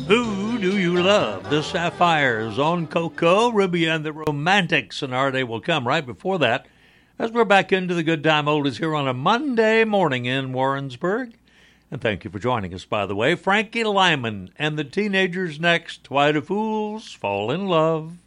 Who do you love? The Sapphires on Coco, Ruby and the Romantics, and our day will come right before that as we're back into the good time oldies here on a Monday morning in Warrensburg. And thank you for joining us, by the way. Frankie Lyman and the Teenagers next. Why do fools fall in love?